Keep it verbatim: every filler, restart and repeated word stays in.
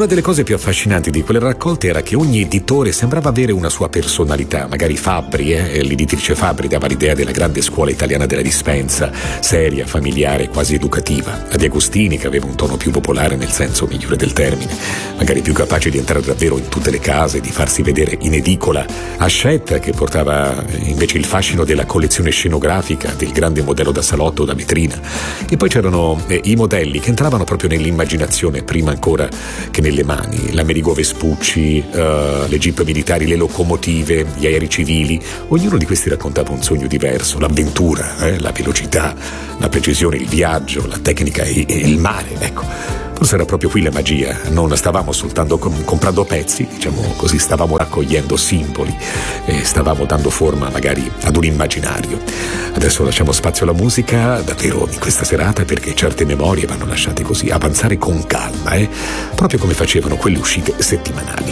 Una delle cose più affascinanti di quelle raccolte era che ogni editore sembrava avere una sua personalità. Magari Fabbri, eh, l'editrice Fabbri, dava l'idea della grande scuola italiana della dispensa, seria, familiare, quasi educativa. La De Agostini, che aveva un tono più popolare nel senso migliore del termine, magari più capace di entrare davvero in tutte le case, di farsi vedere in edicola. Ascetta, che portava invece il fascino della collezione scenografica, del grande modello da salotto, da vetrina. E poi c'erano eh, i modelli che entravano proprio nell'immaginazione, prima ancora che nelle mani. L'Amerigo Vespucci, uh, le jeep militari, le locomotive, gli aerei civili. Ognuno di questi raccontava un sogno diverso: l'avventura, eh, la velocità, la precisione, il viaggio, la tecnica e, e il mare. Ecco, forse era proprio qui la magia. Non stavamo soltanto com- comprando pezzi, diciamo così, stavamo raccogliendo simboli e stavamo dando forma magari ad un immaginario. Adesso lasciamo spazio alla musica davvero in questa serata, perché certe memorie vanno lasciate così avanzare con calma, eh? Proprio come facevano quelle uscite settimanali.